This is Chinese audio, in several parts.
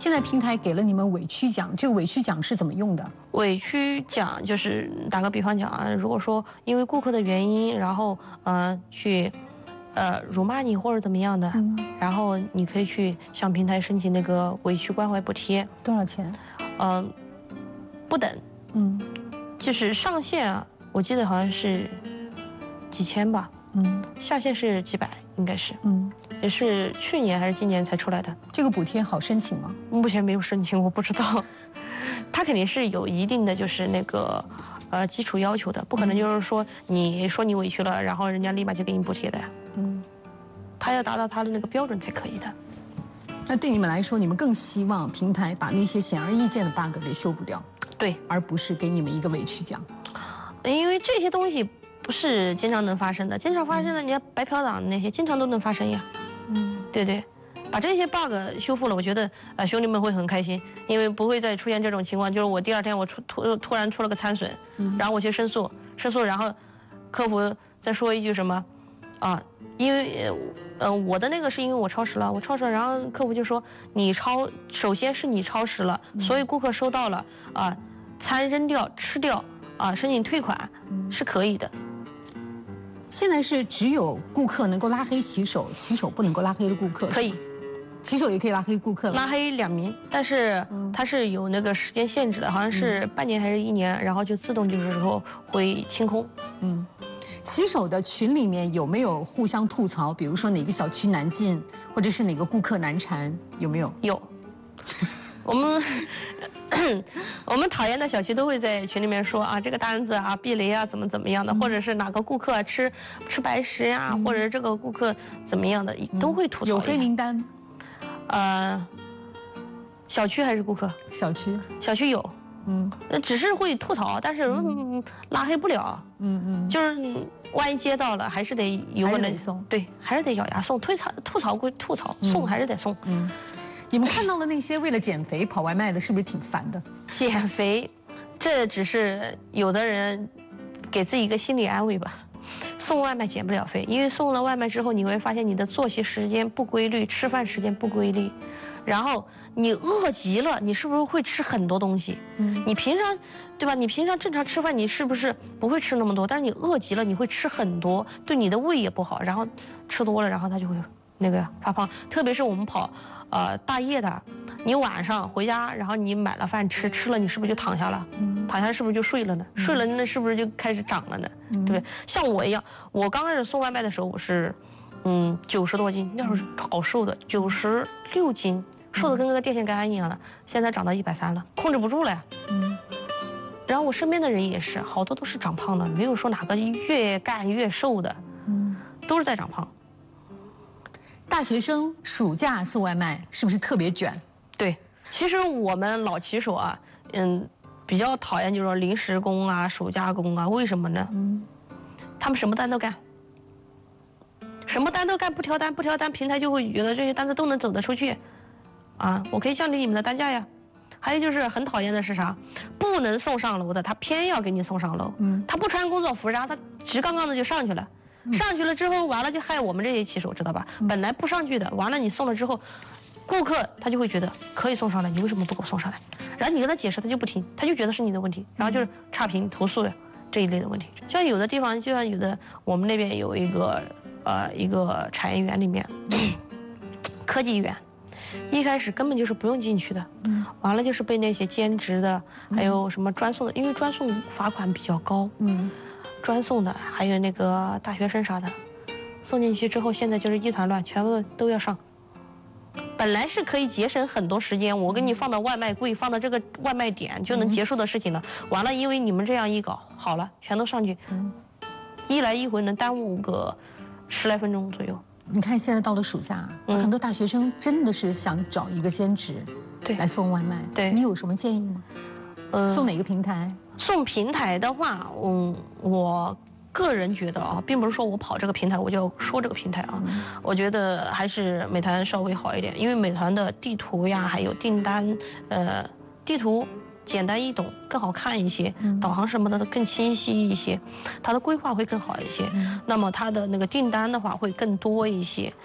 现在平台给了你们委屈奖，这个委屈奖是怎么用的？ 委屈奖就是打个比方讲啊，如果说因为顾客的原因，然后去辱骂你或者怎么样的，然后你可以去向平台申请那个委屈关怀补贴。 多少钱？ 不等，就是上限啊，我记得好像是几千吧，下限是几百，应该是，也是去年还是今年才出来的。 这个补贴好申请吗？ 目前没有申请，我不知道。它肯定是有一定的就是那个基础要求的，不可能就是说你说你委屈了，然后人家立马就给你补贴的呀。他要达到他的那个标准才可以的。 那对你们来说，你们更希望平台把那些显而易见的 bug 给修补掉， 对， 而不是给你们一个委屈奖。 因为这些东西不是经常能发生的，经常发生的，你看白嫖党那些经常都能发生呀。对对，把这些 bug 修复了，我觉得兄弟们会很开心，因为不会再出现这种情况，就是我第二天我突然出了个参损，然后我去申诉，然后客服再说一句什么，因为我的那个是因为我超时了，然后客服就说首先是你超时了，所以顾客收到了餐扔掉吃掉申请退款是可以的。 现在是只有顾客能够拉黑骑手，骑手不能够拉黑的顾客。 可以， 骑手也可以拉黑顾客。 拉黑2名，但是它是有那个时间限制的，好像是半年还是1年，然后就自动就是说会清空。 骑手的群里面有没有互相吐槽？比如说哪个小区难进，或者是哪个顾客难缠，有没有？ 有，我们讨厌的小区都会在群里面说这个单子避雷怎么样的，或者是哪个顾客吃白食呀，或者这个顾客怎么样的，都会吐槽。 有黑名单？ 小区还是顾客？小区有。只是会吐槽，但是拉黑不了。就是万一接到了，还是得有个人送。 对，还是得咬牙送。吐槽归吐槽，送还是得送。 你们看到了那些为了减肥跑外卖的，是不是挺烦的？ 减肥，这只是有的人给自己一个心理安慰吧。送外卖减不了肥，因为送了外卖之后，你会发现你的作息时间不规律，吃饭时间不规律，然后你饿极了，你是不是会吃很多东西？你平常，对吧？你平常正常吃饭，你是不是不会吃那么多？但是你饿极了，你会吃很多，对你的胃也不好，然后吃多了，然后它就会那个发胖。特别是我们跑大夜的，你晚上回家，然后你买了饭吃了，你是不是就躺下了？躺下是不是就睡了呢？睡了那是不是就开始长了呢？对不对？像我一样，我刚开始送外卖的时候，我是90多斤，那时候是好瘦的，96斤，瘦的跟个电线杆一样的，现在长到130了，控制不住了呀。然后我身边的人也是，好多都是长胖了，没有说哪个越干越瘦的，都是在长胖。 大学生暑假送外卖是不是特别卷？ 对，其实我们老骑手比较讨厌就是说临时工暑假工为什么呢？他们什么单都干，什么单都干，不挑单，平台就会觉得这些单子都能走得出去，我可以降低你们的单价呀。还有就是很讨厌的是啥？不能送上楼的，他偏要给你送上楼。他不穿工作服，然后他直杠杠的就上去了。上去了之后，完了就害我们这些骑手，知道吧？本来不上去的，完了你送了之后，顾客他就会觉得可以送上来，你为什么不给我送上来？然后你跟他解释，他就不听，他就觉得是你的问题，然后就是差评投诉这一类的问题。像有的地方，就像有的我们那边有一个产业园里面，科技园，一开始根本就是不用进去的，完了就是被那些兼职的，还有什么专送的，因为专送罚款比较高，专送的还有那个大学生啥的，送进去之后，现在就是一团乱，全部都要上。本来是可以节省很多时间，我给你放到外卖柜，放到这个外卖点就能结束的事情了。完了，因为你们这样一搞，好了，全都上去，一来一回能耽误个10来分钟左右。 你看现在到了暑假，很多大学生真的是想找一个兼职，来送外卖。 对， 你有什么建议吗？送哪个平台？ 送平台的话，我个人觉得并不是说我跑这个平台我就说这个平台我觉得还是美团稍微好一点，因为美团的地图呀，还有订单，地图简单易懂，更好看一些，导航什么的更清晰一些，它的规划会更好一些。那么它的那个订单的话会更多一些，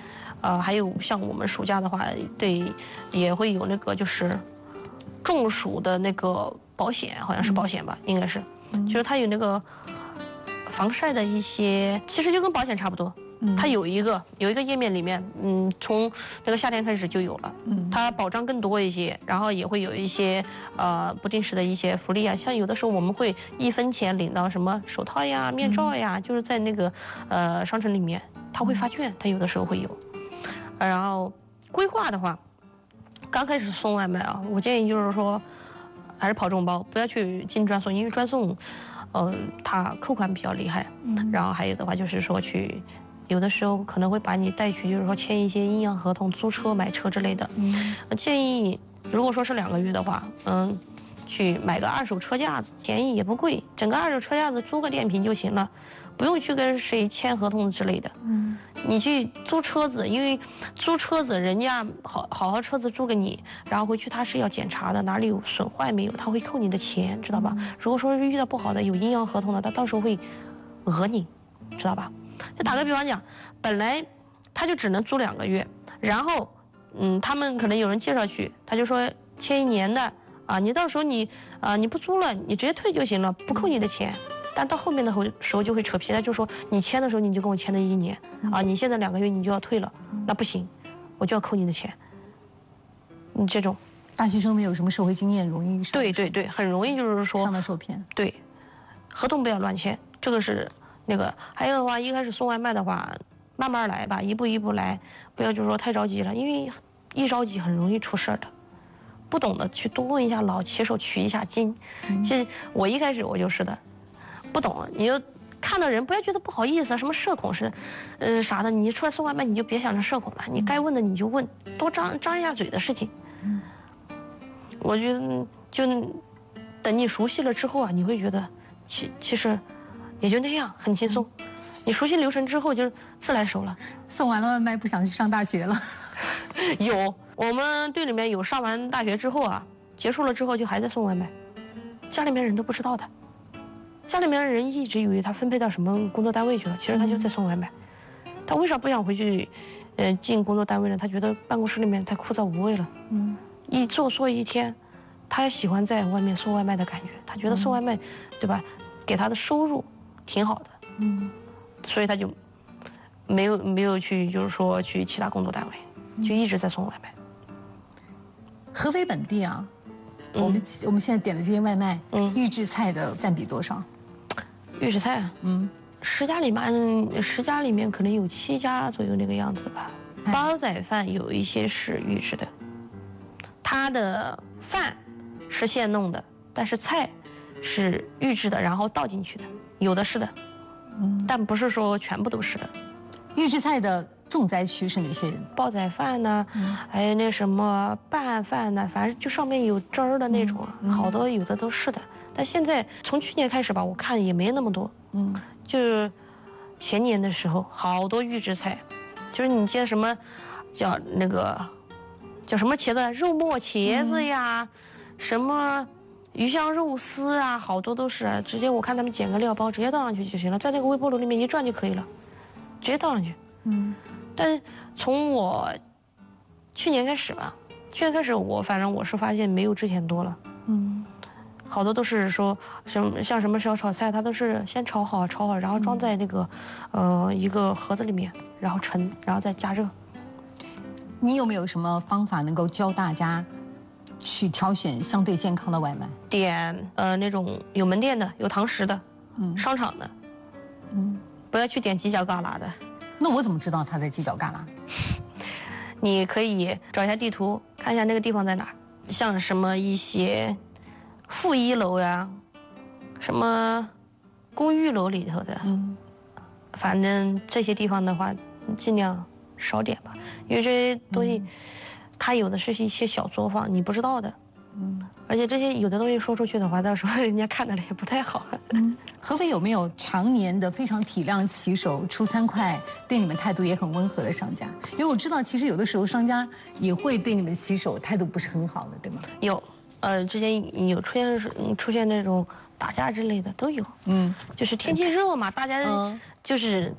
还有像我们暑假的话，对，也会有那个就是中暑的那个保险，好像是保险吧，应该是，就是它有那个防晒的一些，其实就跟保险差不多。它有一个页面里面，从那个夏天开始就有了，它保障更多一些，然后也会有一些不定时的一些福利啊，像有的时候我们会1分钱领到什么手套呀、面罩呀，就是在那个商城里面，它会发券，它有的时候会有。然后规划的话，刚开始送外卖啊，我建议就是说，还是跑这种包，不要去进专送，因为专送，它扣款比较厉害。然后还有的话就是说去。有的时候可能会把你带去，就是说签一些阴阳合同、租车、买车之类的。建议如果说是2个月的话，去买个2手车架子，便宜也不贵，整个2手车架子租个电瓶就行了，不用去跟谁签合同之类的。你去租车子，因为租车子人家好车子租给你，然后回去他是要检查的，哪里有损坏没有，他会扣你的钱，知道吧？如果说是遇到不好的有阴阳合同的，他到时候会讹你，知道吧？就打个比方讲，本来他就只能租2个月，然后，他们可能有人介绍去，他就说签1年的啊，你到时候你不租了，你直接退就行了，不扣你的钱。但到后面的时候就会扯皮，他就说你签的时候你就跟我签的1年啊，你现在2个月你就要退了，那不行，我就要扣你的钱。你这种大学生没有什么社会经验，容易对，很容易就是说上当受骗。 对，合同不要乱签，这个是。那个还有的话，一开始送外卖的话，慢慢来吧，一步一步来，不要就是说太着急了，因为一着急很容易出事的。不懂的去多问一下老骑手，取一下经。其实我一开始我就是的，不懂你就看到人不要觉得不好意思啊，什么社恐是，啥的，你出来送外卖你就别想着社恐了，你该问的你就问，多张一下嘴的事情。我觉得就等你熟悉了之后啊，你会觉得其实。也就那样，很轻松。你熟悉流程之后，就自来熟了。 送完了外卖，不想去上大学了。 有，我们队里面有上完大学之后啊，结束了之后就还在送外卖，家里面人都不知道的。家里面的人一直以为他分配到什么工作单位去了，其实他就在送外卖。他为啥不想回去，进工作单位呢？他觉得办公室里面太枯燥无味了。一做一天，他也喜欢在外面送外卖的感觉。他觉得送外卖，对吧？给他的收入。挺好的，所以他就没有去，就是说去其他工作单位，就一直在送外卖。 合肥本地啊，我们现在点的这些外卖，预制菜的占比多少？ 预制菜啊，10家里面可能有7家左右那个样子吧。煲仔饭有一些是预制的，它的饭是现弄的，但是菜是预制的，然后倒进去的。有的是的，但不是说全部都是的。 预制菜的重灾区是哪些？ 煲仔饭呢，还有那什么拌饭呢，反正就上面有汁儿的那种，好多有的都是的。但现在从去年开始吧，我看也没那么多。就是前年的时候，好多预制菜，就是你见什么叫那个叫什么茄子，肉末茄子呀，什么。鱼香肉丝啊，好多都是直接我看他们剪个料包，直接倒上去就行了，在那个微波炉里面一转就可以了，直接倒上去。但是从我去年开始吧，反正我是发现没有之前多了。好多都是说像什么小炒菜，它都是先炒好，然后装在那个一个盒子里面，然后盛，然后再加热。 你有没有什么方法能够教大家？去挑选相对健康的外卖， 点那种有门店的、有堂食的，商场的，不要去点犄角旮旯的。 那我怎么知道它在犄角旮旯？ 你可以找一下地图，看一下那个地方在哪儿，像什么一些负1楼呀，什么公寓楼里头的，反正这些地方的话，尽量少点吧，因为这些东西。它有的是一些小作坊，你不知道的，而且这些有的东西说出去的话，到时候人家看到了也不太好。 合肥有没有常年的非常体谅骑手、出餐快、对你们态度也很温和的商家？因为我知道，其实有的时候商家也会对你们的骑手态度不是很好的，对吗？ 有，之前有出现那种打架之类的都有。就是天气热嘛，大家就是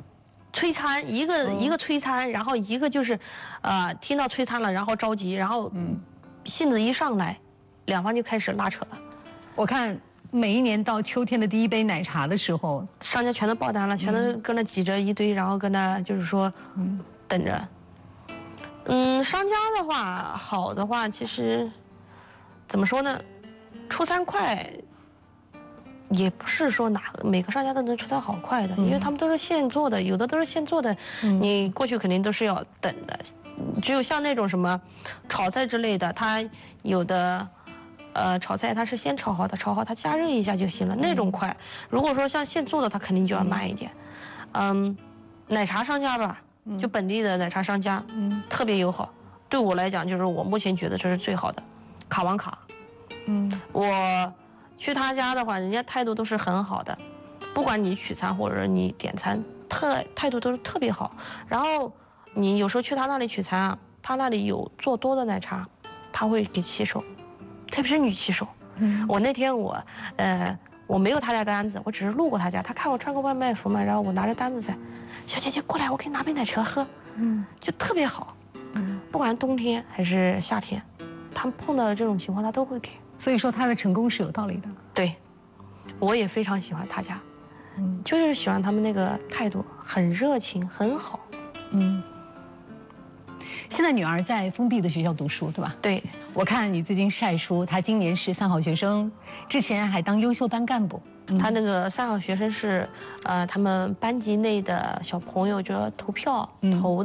催餐，一个催餐，然后一个就是，听到催餐了，然后着急，然后性子一上来，两方就开始拉扯了。 我看每一年到秋天的第一杯奶茶的时候， 商家全都爆单了，全都搁那挤着一堆，然后搁那就是说，等着。商家的话，好的话，其实怎么说呢，出餐快。也不是说每个商家都能出餐好快的，因为他们都是现做的，有的都是现做的，你过去肯定都是要等的。只有像那种什么炒菜之类的，它有的炒菜它是先炒好的，炒好它加热一下就行了，那种快。如果说像现做的，它肯定就要慢一点。奶茶商家吧，就本地的奶茶商家，特别友好。对我来讲，就是我目前觉得这是最好的，卡网卡。我去他家的话，人家态度都是很好的，不管你取餐或者你点餐，态度都是特别好。然后你有时候去他那里取餐啊，他那里有做多的奶茶，他会给骑手，特别是女骑手。我那天我没有他家单子，我只是路过他家，他看我穿个外卖服嘛，然后我拿着单子在，小姐姐过来，我给你拿杯奶茶喝，就特别好。不管冬天还是夏天，他们碰到的这种情况他都会给。 所以说他的成功是有道理的。 对，我也非常喜欢他家，就是喜欢他们那个态度，很热情，很好。 现在女儿在封闭的学校读书，对吧？ 对， 我看你最近晒书，她今年是3好学生，之前还当优秀班干部。 他那个3好学生是，他们班级内的小朋友就要投票投的。